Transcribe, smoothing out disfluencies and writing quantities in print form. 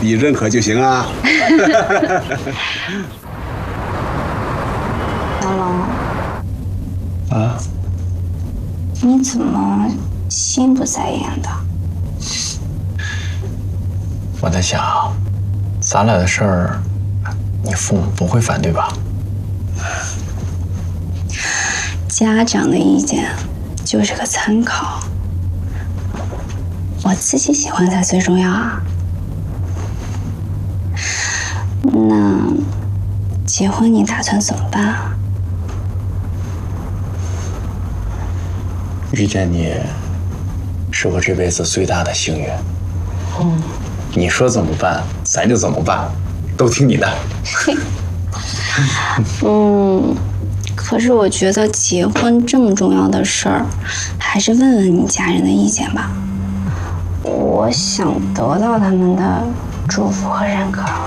你认可就行啊。 小龙啊？ 你怎么心不在焉的？ 我在想，咱俩的事儿，你父母不会反对吧？ 家长的意见就是个参考，我自己喜欢才最重要啊。那结婚你打算怎么办啊？ 遇见你，是我这辈子最大的幸运。你说怎么办，咱就怎么办，都听你的。 可是我觉得结婚这么重要的事儿，还是问问你家人的意见吧。我想得到他们的祝福和认可。